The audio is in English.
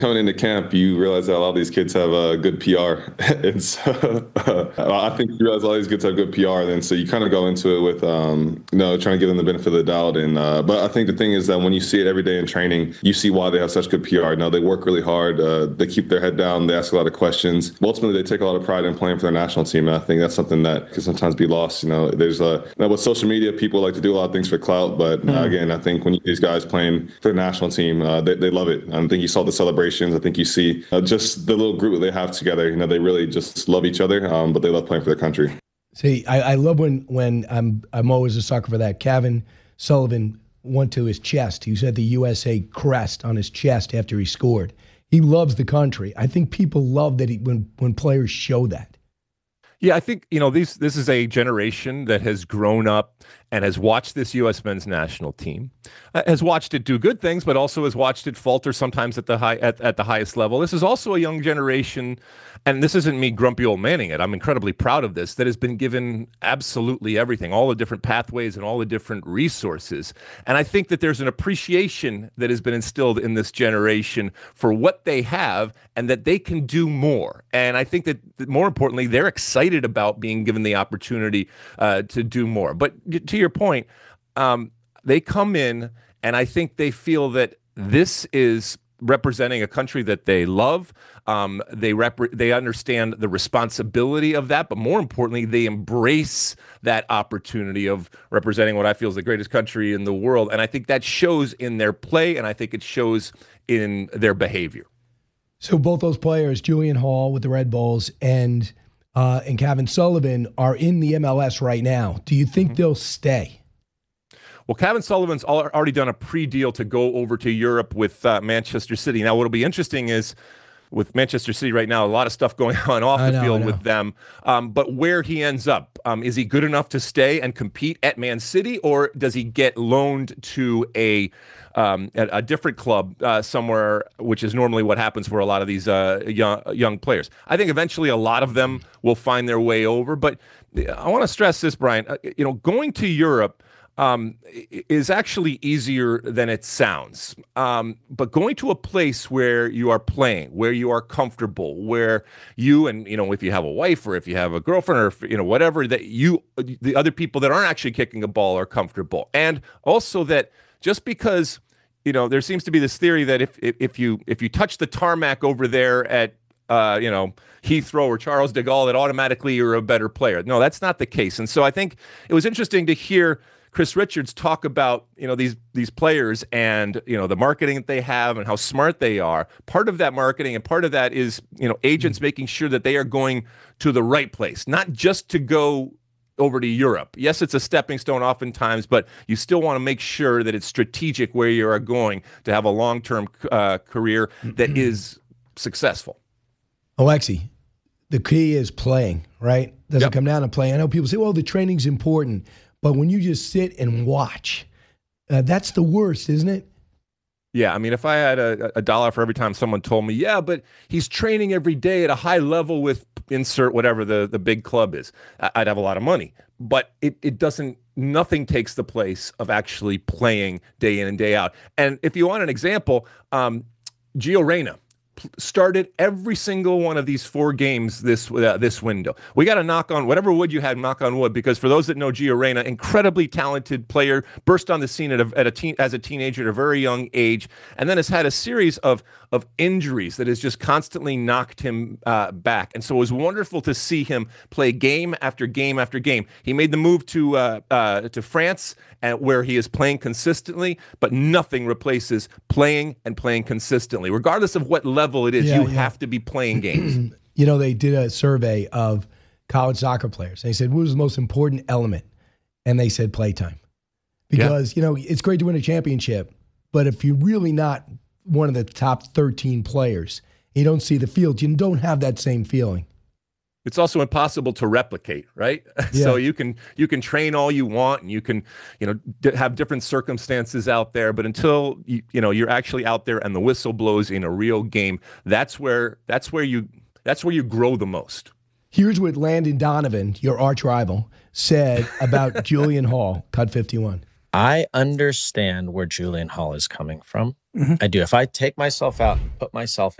coming into camp, you realize that a lot of these kids have good PR, and so I think you realize a lot of these kids have good PR, and then so you kind of go into it with trying to give them the benefit of the doubt. And but I think the thing is that when you see it every day in training, you see why they have such good PR. Now they work really hard, they keep their head down, they ask a lot of questions. Ultimately, they take a lot of pride in playing for their national team, and I think that's something that can sometimes be lost. There's with social media, people like to do a lot of things for clout, but again, I think when these guys playing for the national team, they love it. I think you saw the celebration. I think you see just the little group that they have together. They really just love each other, but they love playing for their country. See, I love when I'm always a sucker for that. Kevin Sullivan went to his chest. He had the USA crest on his chest after he scored. He loves the country. I think people love that when players show that. Yeah, I think, this is a generation that has grown up and has watched this U.S. men's national team, has watched it do good things, but also has watched it falter sometimes at the highest level. This is also a young generation, and this isn't me grumpy old manning it. I'm incredibly proud of this, that has been given absolutely everything, all the different pathways and all the different resources. And I think that there's an appreciation that has been instilled in this generation for what they have and that they can do more. And I think that more importantly, they're excited about being given the opportunity to do more. But to your point, they come in and I think they feel that this is representing a country that they love. They understand the responsibility of that, but more importantly, they embrace that opportunity of representing what I feel is the greatest country in the world. And I think that shows in their play, and I think it shows in their behavior. So both those players, Julian Hall with the Red Bulls and Kevin Sullivan, are in the MLS right now. Do you think they'll stay? Well, Kevin Sullivan's already done a pre-deal to go over to Europe with Manchester City. Now, what'll be interesting is with Manchester City right now, a lot of stuff going on off the field with them. But where he ends up, is he good enough to stay and compete at Man City, or does he get loaned to a different club somewhere, which is normally what happens for a lot of these young players? I think eventually a lot of them will find their way over. But I want to stress this, Brian. Going to Europe is actually easier than it sounds. But going to a place where you are playing, where you are comfortable, where you and, if you have a wife or if you have a girlfriend or, whatever, that the other people that aren't actually kicking a ball are comfortable. And also that just because, there seems to be this theory that if you touch the tarmac over there at, Heathrow or Charles de Gaulle, that automatically you're a better player. No, that's not the case. And so I think it was interesting to hear Chris Richards talk about, these players and, the marketing that they have and how smart they are. Part of that marketing and part of that is, agents making sure that they are going to the right place, not just to go over to Europe. Yes, it's a stepping stone oftentimes, but you still want to make sure that it's strategic where you are going to have a long-term career that is successful. Alexi, the key is playing, right? Doesn't come down to playing. I know people say, well, the training's important. But when you just sit and watch, that's the worst, isn't it? Yeah, I mean, if I had a dollar for every time someone told me, yeah, but he's training every day at a high level with insert whatever the big club is, I'd have a lot of money. But it doesn't, nothing takes the place of actually playing day in and day out. And if you want an example, Gio Reyna started every single one of these 4 games this window. We got to knock on whatever wood you had, knock on wood, because for those that know Gio Reyna, incredibly talented player, burst on the scene as a teenager at a very young age, and then has had a series of injuries that has just constantly knocked him back. And so it was wonderful to see him play game after game after game. He made the move to France, where he is playing consistently, but nothing replaces playing and playing consistently, regardless of what level it is. You have to be playing games. They did a survey of college soccer players. And they said, what was the most important element? And they said playtime. Because, it's great to win a championship, but if you're really not one of the top 13 players, you don't see the field, you don't have that same feeling. It's also impossible to replicate, right? Yeah. So you can train all you want, and you can, have different circumstances out there, but until you're actually out there and the whistle blows in a real game, that's where you grow the most. Here's what Landon Donovan, your arch rival, said about Julian Hall, cut 51. I understand where Julian Hall is coming from. I do. If I take myself out, put myself